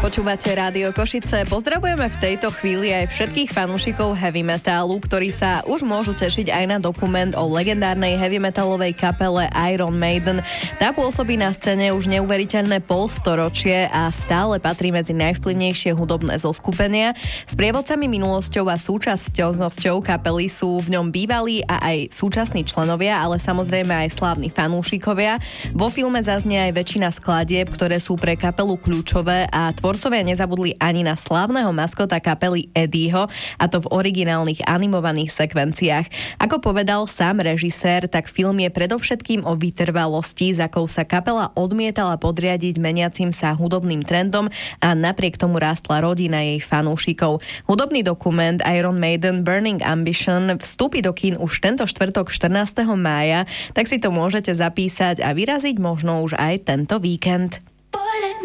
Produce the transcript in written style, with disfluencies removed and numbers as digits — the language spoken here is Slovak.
Počúvate Rádio Košice. Pozdravujeme v tejto chvíli aj všetkých fanúšikov heavy metalu, ktorí sa už môžu tešiť aj na dokument o legendárnej heavy metalovej kapele Iron Maiden. Tá pôsobí na scéne už neuveriteľné polstoročie a stále patrí medzi najvplyvnejšie hudobné zoskupenia. S prievodcami minulosťou a súčasťou kapely sú v ňom bývalí a aj súčasní členovia, ale samozrejme aj slávni fanúšikovia. Vo filme zaznie aj väčšina skladieb, ktoré sú pre kapelu kľúčové a tvorcovia nezabudli ani na slávneho maskota kapely Eddieho, a to v originálnych animovaných sekvenciách. Ako povedal sám režisér, tak film je predovšetkým o vytrvalosti, za akou sa kapela odmietala podriadiť meniacim sa hudobným trendom a napriek tomu rástla rodina jej fanúšikov. Hudobný dokument Iron Maiden Burning Ambition vstúpi do kín už tento štvrtok 14. mája, tak si to môžete zapísať a vyraziť možno už aj tento víkend.